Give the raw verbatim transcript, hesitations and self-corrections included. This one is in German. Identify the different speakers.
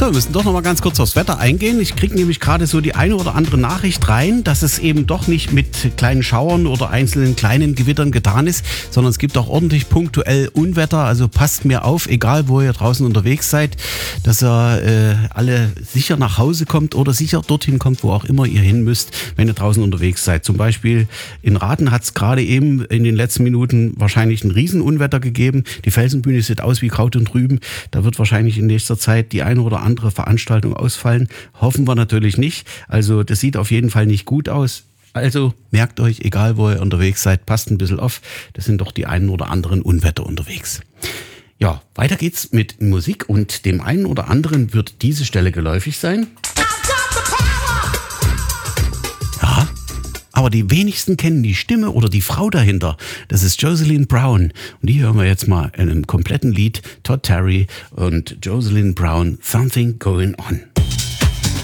Speaker 1: So, wir müssen doch noch mal ganz kurz aufs Wetter eingehen. Ich kriege nämlich gerade so die eine oder andere Nachricht rein, dass es eben doch nicht mit kleinen Schauern oder einzelnen kleinen Gewittern getan ist, sondern es gibt auch ordentlich punktuell Unwetter. Also passt mir auf, egal wo ihr draußen unterwegs seid, dass ihr äh, alle sicher nach Hause kommt oder sicher dorthin kommt, wo auch immer ihr hin müsst, wenn ihr draußen unterwegs seid. Zum Beispiel in Raten hat es gerade eben in den letzten Minuten wahrscheinlich ein Riesenunwetter gegeben. Die Felsenbühne sieht aus wie Kraut und Rüben. Da wird wahrscheinlich in nächster Zeit die eine oder andere Veranstaltung ausfallen. Hoffen wir natürlich nicht. Also das sieht auf jeden Fall nicht gut aus. Also merkt euch, egal wo ihr unterwegs seid, passt ein bisschen auf. Das sind doch die einen oder anderen Unwetter unterwegs. Ja, weiter geht's mit Musik und dem einen oder anderen wird diese Stelle geläufig sein. Ja, aber die wenigsten kennen die Stimme oder die Frau dahinter. Das ist Jocelyn Brown. Und die hören wir jetzt mal in einem kompletten Lied. Todd Terry und Jocelyn Brown, Something Going On.